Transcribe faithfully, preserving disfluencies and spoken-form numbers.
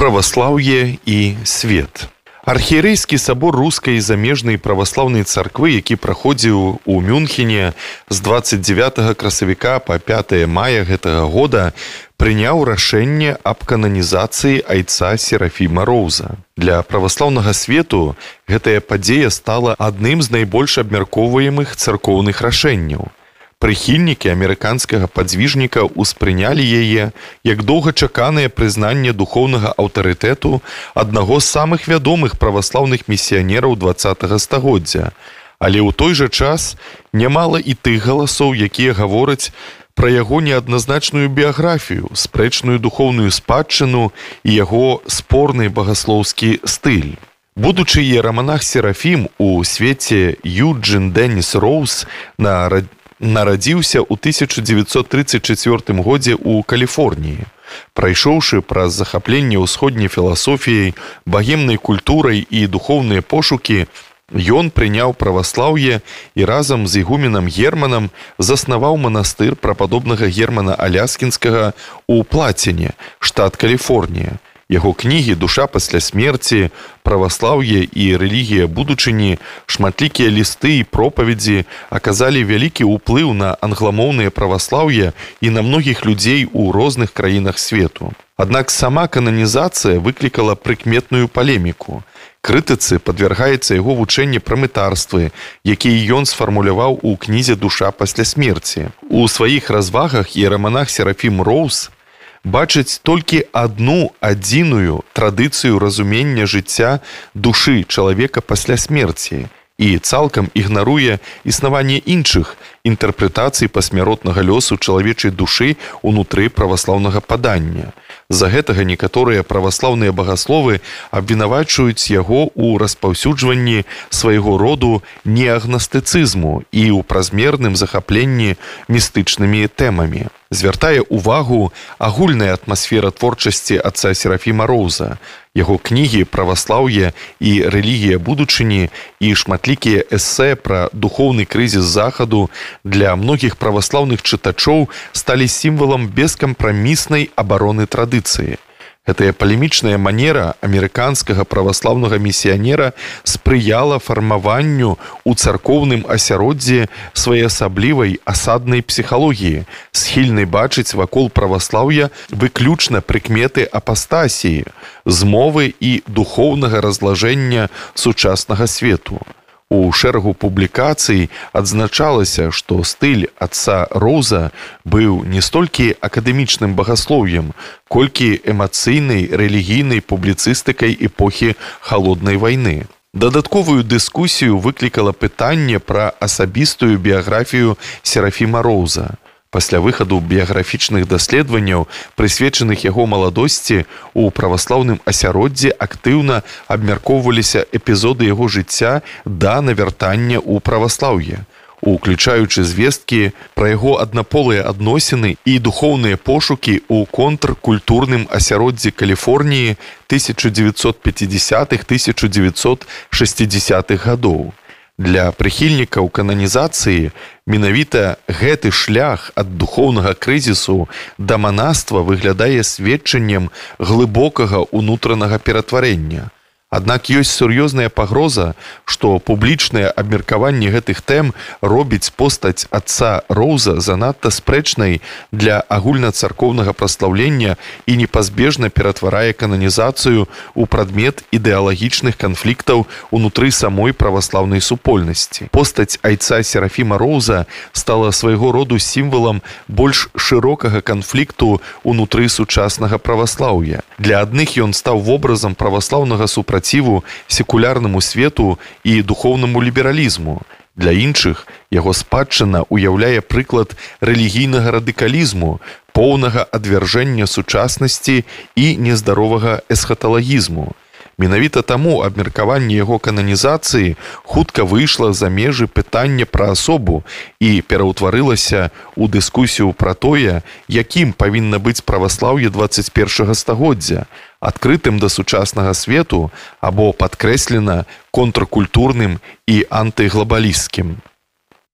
Праваслаўе і свет. Архієрейскі сабор рускай замежнай праваслаўнай царквы, які праходзіў у Мюнхене з дваццаць дзевятага красавіка па пятае мая гэтага года, прыняў рашэнне аб кананізацыі айца Серафіма Роўза. Для праваслаўнага свету гэтая падзея стала адным з найбольш абмяркоўваемых царкоўных рашэнняў. Прыхільнікі амерыканскага падзвіжніка ўспрынялі яе як доўгачаканае прызнанне духоўнага аўтарытэту аднаго з самых вядомых праваслаўных місіянераў дваццатага стагоддзя. Але ў той жа час нямала і тых галасоў, якія гавораць пра яго неадназначную біяграфію, спрэчную духоўную спадчыну і яго спорны багаслоўскі стыль. Будучы іераманах Серафім у свеце Юджин Дэніс Роуз на нарадзіўся ў тысяча дзевяцьсот трыццаць чацвёртым годзе ў Каліфорніі. Прайшоўшы праз захапленне ўсходняй філасофіяй, багемнай культурай і духоўныя пошукі, ён прыняў праваслаўе і разам з ігуменам Германам заснаваў манастыр прападобнага Германа Аляскінскага ў Плаціне, штат Каліфорнія. Яго кнігі «Душа пасля смерці», «Праваслаўе і рэлігія будучыні», шматлікія лісты і пропаведзі аказалі вялікі ўплыў на англамоўнае праваслаўе і на многіх людзей у розных краінах свету. Аднак сама кананізацыя выклікала прыкметную палеміку. Крытыцы падвяргаецца яго вучэнне пра мытарствы, якія ён сфармуляваў у кнізе «Душа пасля смерці». У сваіх развагах іераманах Серафім Роўз бачыць толькі адну адзіную традыцыю разумення жыцця душы чалавека пасля смерці і цалкам ігнаруе існаванне іншых інтэрпрэтацый пасмяротнага лёсу чалавечай душы ўнутры праваслаўнага падання. З-за гэтага некаторыя праваслаўныя багасловы абвінавачваюць яго ў распаўсюджванні свайго роду неагнастыцызму і ў празмерным захапленні містычнымі тэмамі. Звяртае ўвагу агульная атмасфера творчасці отца Серафіма Роўза, яго кнігі «Праваслаўе і рэлігія будучыні» і шматлікія эсэ пра духоўны крызіс Захаду для многіх праваслаўных чытачоў сталі сімвалам бескампраміснай абароны традыцыі. Гэтая палемічная манера амерыканскага праваслаўнага місіянера спрыяла фармаванню ў царкоўным асяроддзі своеасаблівай асаднай псіхалогіі, схільнай бачыць вакол праваслаўя выключна прыкметы апастасіі, змовы і духоўнага разлажэння сучаснага свету. У шэрагу публікацый адзначалася, што стыль отца Роўза быў не столькі акадэмічным багаслоўем, колькі эмацыйнай рэлігійнай публіцыстыкай эпохі халоднай вайны. Дадатковую дыскусію выклікала пытанне пра асабістую біяграфію Серафіма Роўза. Пасля выхаду біяграфічных даследаванняў, прысвечаных яго маладосці, у праваслаўным асяроддзі актыўна абмяркоўваліся эпізоды яго жыцця да навяртання ў праваслаўе, уключаючы звесткі пра яго аднаполыя адносіны і духоўныя пошукі ў контркультурным асяроддзі Каліфорніі тысяча дзевяцьсот пяцідзясятых - тысяча дзевяцьсот шэсцідзясятых гадоў. Для прыхільнікаў кананізацыі менавіта гэты шлях ад духоўнага крызісу да манаства выглядае сведчаннем глыбокага ўнутранага ператварэння. Аднак ёсць сур'ёзная пагроза, што публічнае абмеркаванне гэтых тэм робіць постаць отца Роўза занадта спрэчнай для агульнацаркоўнага праслаўлення і непазбежна ператварае кананізацыю ў прадмет ідэалагічных канфліктаў унутры самой праваслаўнай супольнасці. Постаць айца Серафіма Роўза стала свайго роду сімвалам больш шырокага канфлікту унутры сучаснага праваслаўя. Для адных ён стаў вобразам праваслаўнага супраціву секулярнаму свету і духоўнаму лібералізму. Для іншых яго спадчына ўяўляе прыклад рэлігійнага радыкалізму, поўнага адвяржэння сучаснасці і нездаровага эсхаталагізму. Менавіта таму абмеркаванне яго кананізацыі хутка выйшла за межы пытання пра асобу і пераўтварылася ў дыскусію пра тое, якім павінна быць праваслаўе дваццаць першага стагоддзя, адкрытым да сучаснага свету або падкрэслена контркультурным і антыглабалісцкім.